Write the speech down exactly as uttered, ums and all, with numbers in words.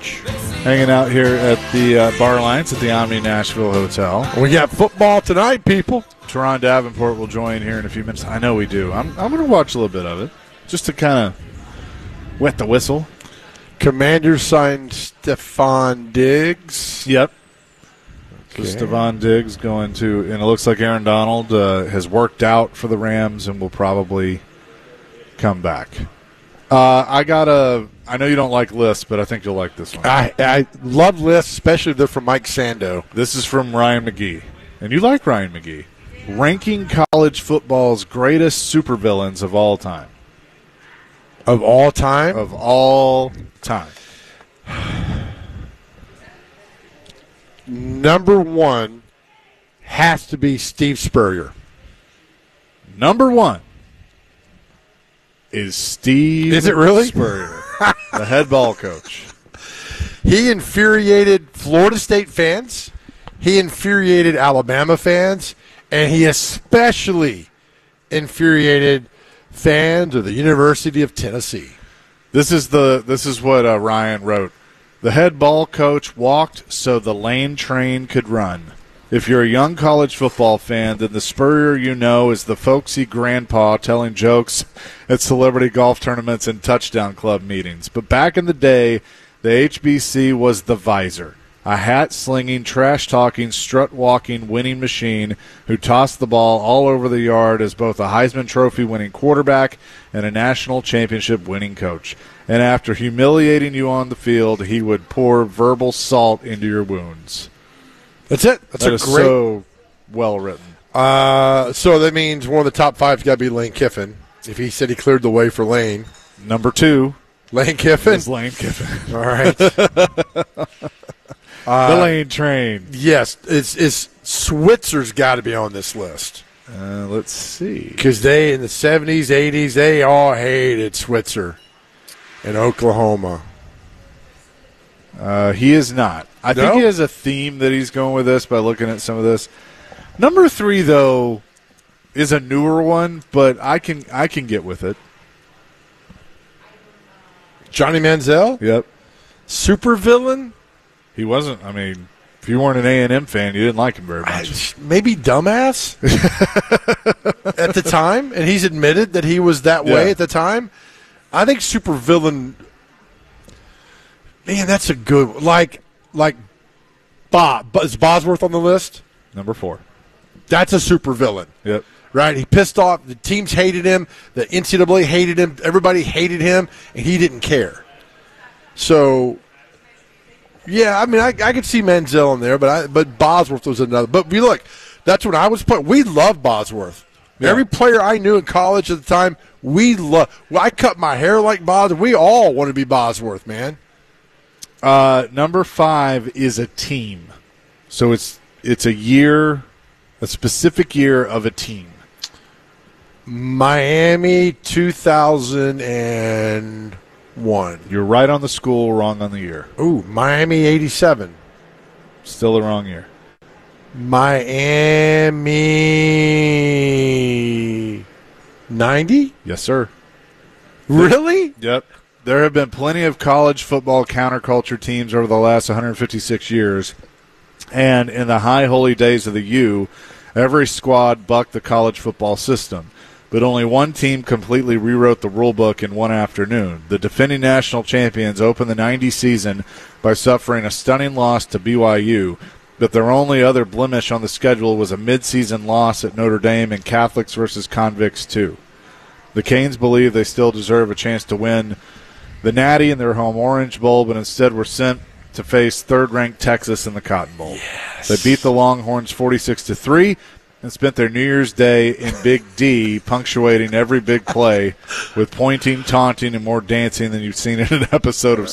Coach. Hanging out here at the uh, Bar Alliance at the Omni Nashville Hotel. We got football tonight, people. Teron Davenport will join here in a few minutes. I know we do. I'm, I'm going to watch a little bit of it just to kind of wet the whistle. Commanders signed Stephon Diggs. Yep. Okay. So Stephon Diggs going to, and it looks like Aaron Donald uh, has worked out for the Rams and will probably come back. Uh, I got a, I know you don't like lists, but I think you'll like this one. I, I love lists, especially if they're from Mike Sando. This is from Ryan McGee. And you like Ryan McGee. Ranking college football's greatest supervillains of all time. Of all time? Of all time. Number one has to be Steve Spurrier. Number one is Steve Is it really? Spurrier, the head ball coach. He infuriated Florida State fans. He infuriated Alabama fans. And he especially infuriated fans of the University of Tennessee. This is the this is what uh, Ryan wrote. The head ball coach walked so the lane train could run. If you're a young college football fan, then the Spurrier you know is the folksy grandpa telling jokes at celebrity golf tournaments and touchdown club meetings. But back in the day, the H B C was the visor, a hat-slinging, trash-talking, strut-walking winning machine who tossed the ball all over the yard as both a Heisman Trophy-winning quarterback and a national championship-winning coach. And after humiliating you on the field, he would pour verbal salt into your wounds. That's it. That's that a is great. so well written. Uh, so that means one of the top five's got to be Lane Kiffin. If he said he cleared the way for Lane. Number two. Lane Kiffin? Is Lane Kiffin. All right. uh, the Lane train. Yes. It's, it's Switzer's got to be on this list. Uh, let's see. Because they, in the seventies, eighties, they all hated Switzer in Oklahoma. Uh, he is not. I no? think he has a theme that he's going with this by looking at some of this. Number three, though, is a newer one, but I can I can get with it. Johnny Manziel? Yep. Super villain? He wasn't. I mean, if you weren't an A and M fan, you didn't like him very much. I, maybe dumbass at the time, and he's admitted that he was that way yeah. at the time. I think super villain. Man, that's a good like like Bob. Is Bosworth on the list? Number four. That's a super villain. Yep. Right? He pissed off. The teams hated him. The N C double A hated him. Everybody hated him, and he didn't care. So, yeah, I mean, I, I could see Manziel in there, but I, but Bosworth was another. But we look, that's when I was playing. We loved Bosworth. Yeah. Every player I knew in college at the time, we love. Well, I cut my hair like Bosworth. We all want to be Bosworth, man. Uh, number five is a team. So it's it's a year, a specific year of a team. Miami two thousand one. You're right on the school, wrong on the year. Ooh, Miami eighty-seven. Still the wrong year. Miami ninety? Yes, sir. Really? Yep. There have been plenty of college football counterculture teams over the last one hundred fifty-six years. And in the high holy days of the U, every squad bucked the college football system. But only one team completely rewrote the rule book in one afternoon. The defending national champions opened the ninety season by suffering a stunning loss to B Y U. But their only other blemish on the schedule was a midseason loss at Notre Dame in Catholics versus Convicts two. The Canes believe they still deserve a chance to win the Natty in their home Orange Bowl, but instead were sent to face third-ranked Texas in the Cotton Bowl. Yes. They beat the Longhorns forty-six to three and spent their New Year's Day in Big D, punctuating every big play with pointing, taunting, and more dancing than you've seen in an episode of